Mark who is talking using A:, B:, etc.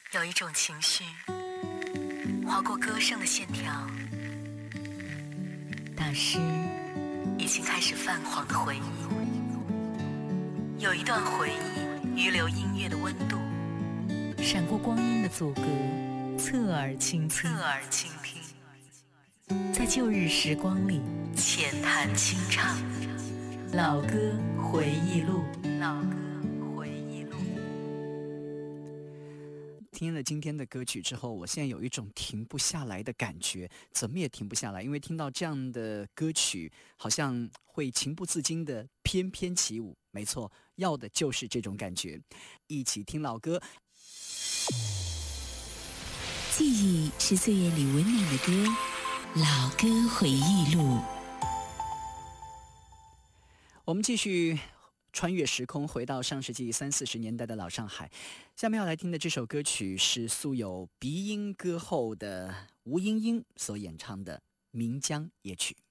A: 有一种情绪划过歌声的线条，大师已经开始泛黄的回忆，有一段回忆余留音乐的温度，闪过光阴的阻隔，侧耳倾听，在旧日时光里浅谈清唱，老歌回忆录。
B: 听了今天的歌曲之后，我现在有一种停不下来的感觉，怎么也停不下来，因为听到这样的歌曲，好像会情不自禁的翩翩起舞。没错，要的就是这种感觉。一起听老歌，
C: 记忆是岁月里温暖的歌，老歌回忆录。
B: 我们继续穿越时空，回到上世纪30-40年代的老上海。下面要来听的这首歌曲是素有鼻音歌后的吴莺莺所演唱的《岷江夜曲》。